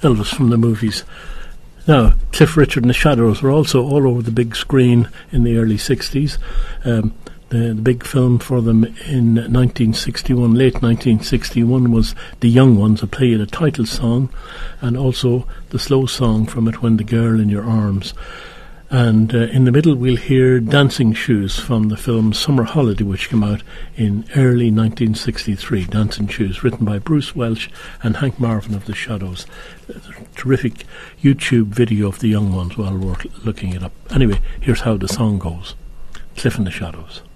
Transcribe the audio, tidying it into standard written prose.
Elvis from the movies. Now, Cliff Richard and the Shadows were also all over the big screen in the early 60s. The big film for them in 1961, late 1961, was The Young Ones, a play, the title song, and also the slow song from it, When the Girl in Your Arms. And in the middle we'll hear Dancing Shoes from the film Summer Holiday, which came out in early 1963. Dancing Shoes, written by Bruce Welch and Hank Marvin of the Shadows. A terrific YouTube video of The Young Ones, well worth looking it up. Anyway, here's how the song goes. Cliff and the Shadows.